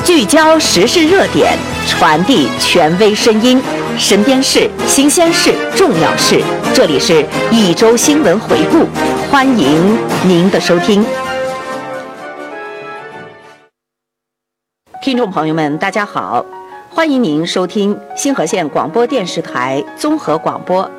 聚焦时事热点，传递权威声音，身边事、新鲜事、重要事，这里是一周新闻回顾，欢迎您的收听。听众朋友们，大家好，欢迎您收听新河县广播电视台综合广播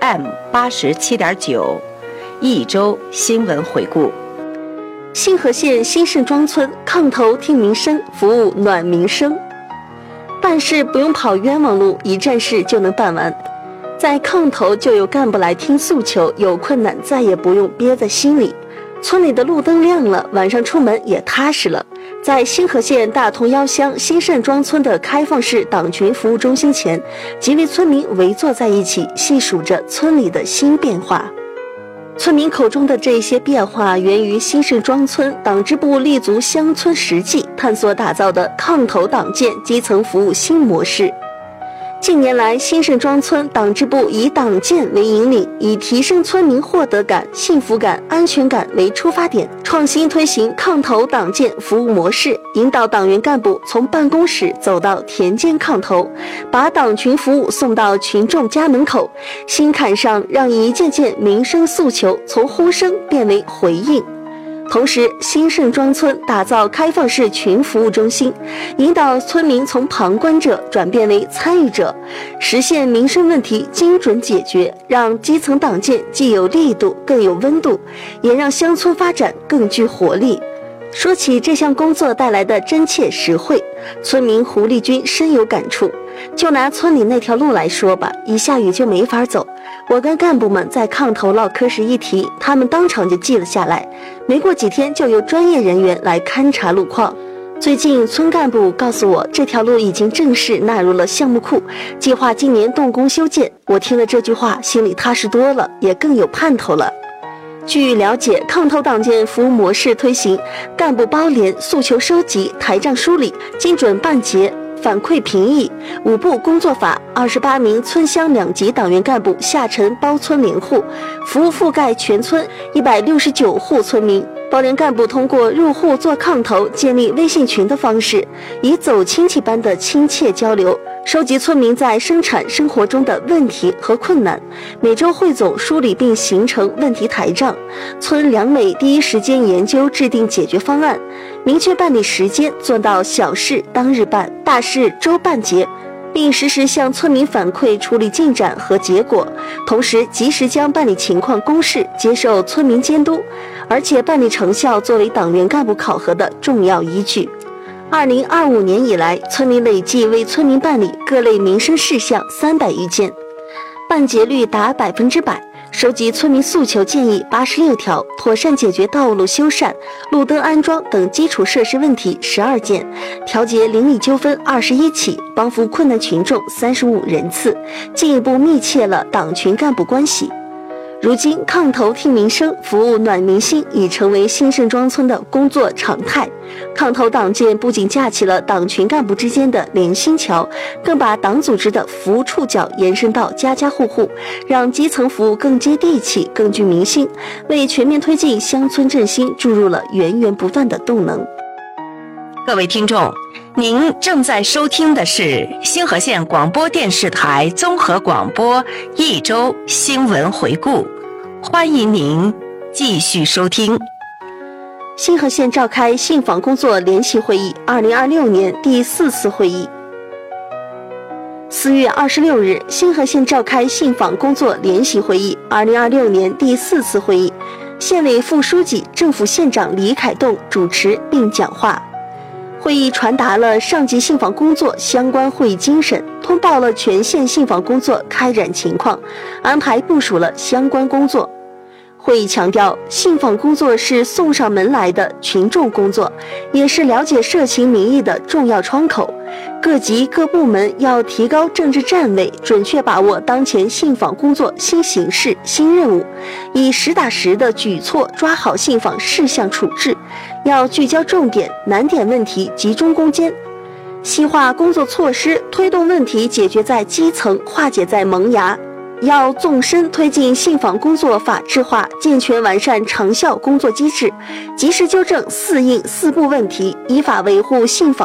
FM87.9一周新闻回顾。 新河县新盛庄村炕头听民生，服务暖民生，办事不用跑冤枉路，一站式就能办完。在炕头就有干部来听诉求，有困难再也不用憋在心里。村里的路灯亮了，晚上出门也踏实了。在新河县大同腰乡新盛庄村的开放式党群服务中心前，几位村民围坐在一起，细数着村里的新变化。村民口中的这些变化源于新盛庄村党支部立足乡村实际，探索打造的炕头党建基层服务新模式。近年来，新盛庄村党支部以党建为引领，以提升村民获得感、幸福感、安全感为出发点，创新推行炕头党建服务模式，引导党员干部从办公室走到田间炕头，把党群服务送到群众家门口，心坎上让一件件民生诉求从呼声变为回应。同时，新盛庄村打造开放式群服务中心，引导村民从旁观者转变为参与者，实现民生问题精准解决，让基层党建既有力度更有温度，也让乡村发展更具活力。说起这项工作带来的真切实惠，村民胡丽君深有感触。就拿村里那条路来说吧，一下雨就没法走。我跟干部们在炕头唠嗑时一提，他们当场就记了下来。没过几天就有专业人员来勘察路况。最近村干部告诉我，这条路已经正式纳入了项目库，计划今年动工修建。我听了这句话，心里踏实多了，也更有盼头了。据了解，炕头党建服务模式推行干部包联、诉求收集、台账梳理、精准办结、反馈评议5步工作法，28名村乡2级党员干部下沉包村联户，服务覆盖全村169户村民。包联干部通过入户做炕头、建立微信群的方式，以走亲戚般的亲切交流，收集村民在生产生活中的问题和困难，每周汇总梳理并形成问题台账。村两委第一时间研究制定解决方案，明确办理时间，做到小事当日办，大事周办结，并实时向村民反馈处理进展和结果，同时及时将办理情况公示，接受村民监督，而且办理成效作为党员干部考核的重要依据。2025年以来，村里累计为村民办理各类民生事项300余件，办结率达100%，收集村民诉求建议86条，妥善解决道路修缮、路灯安装等基础设施问题12件，调解邻里纠纷21起，帮扶困难群众35人次，进一步密切了党群干部关系。如今，炕头听民生，服务暖民心已成为新盛庄村的工作常态。炕头党建不仅架起了党群干部之间的连心桥，更把党组织的服务触角延伸到家家户户，让基层服务更接地气、更具民心，为全面推进乡村振兴注入了源源不断的动能。 各位听众，您正在收听的是新河县广播电视台综合广播一周新闻回顾，欢迎您继续收听。 新河县召开信访工作联席会议，2026年第4次会议。4月26日，新河县召开信访工作联席会议，2026年第4次会议，县委副书记、政府县长李凯栋主持并讲话。会议传达了上级信访工作相关会议精神，通报了全县信访工作开展情况，安排部署了相关工作。会议强调，信访工作是送上门来的群众工作，也是了解社情民意的重要窗口。各级各部门要提高政治站位，准确把握当前信访工作新形势、新任务，以实打实的举措抓好信访事项处置，要聚焦重点、难点问题集中攻坚，细化工作措施，推动问题解决在基层，化解在萌芽。要纵深推进信访工作法治化，健全完善长效工作机制，及时纠正4应4不问题，依法维护信访